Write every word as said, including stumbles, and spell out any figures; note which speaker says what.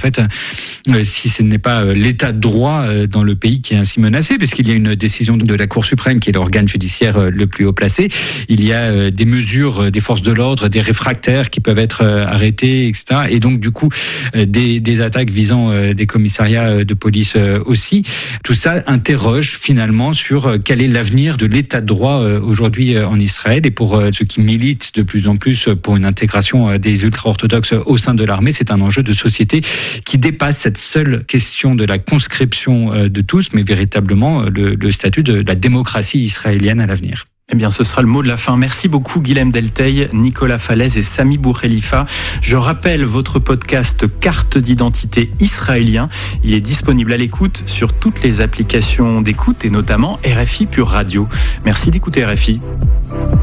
Speaker 1: fait, si ce n'est pas l'état de droit dans le pays qui est ainsi menacé, puisqu'il y a une décision de la Cour suprême qui est l'organe judiciaire le plus haut placé. Il y a des mesures des forces de l'ordre, des réfractaires qui peuvent être arrêtés, et cetera. Et donc, du coup, des, des attaques visant des commissariats de police aussi. Tout ça interroge finalement sur quel est l'avenir de l'état de droit aujourd'hui en Israël. Et pour ceux qui militent de plus en plus pour une intégration des ultra-orthodoxes au sein de l'armée, c'est un enjeu de société qui dépasse cette seule question de la conscription de tous, mais véritablement le, le statut de la démocratie israélienne à l'avenir.
Speaker 2: Eh bien, ce sera le mot de la fin. Merci beaucoup, Guilhem Delteil, Nicolas Falaise et Sami Boukhelifa. Je rappelle votre podcast Carte d'identité israélien. Il est disponible à l'écoute sur toutes les applications d'écoute et notamment R F I Pure Radio. Merci d'écouter R F I.